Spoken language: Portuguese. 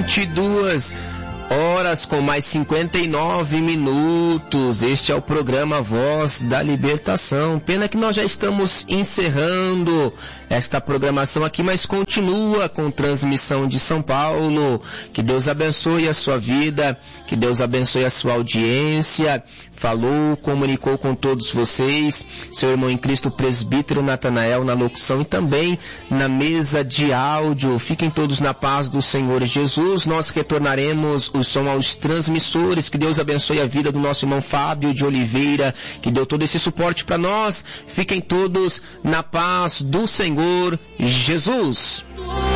22 horas com mais 59 minutos. Este é o programa Voz da Libertação. Pena que nós já estamos encerrando esta programação aqui, mas continua com transmissão de São Paulo. Que Deus abençoe a sua vida, que Deus abençoe a sua audiência. Falou, comunicou com todos vocês, seu irmão em Cristo, presbítero Natanael, na locução e também na mesa de áudio. Fiquem todos na paz do Senhor Jesus. Nós retornaremos o som aos transmissores. Que Deus abençoe a vida do nosso irmão Fábio de Oliveira, que deu todo esse suporte para nós. Fiquem todos na paz do Senhor Jesus.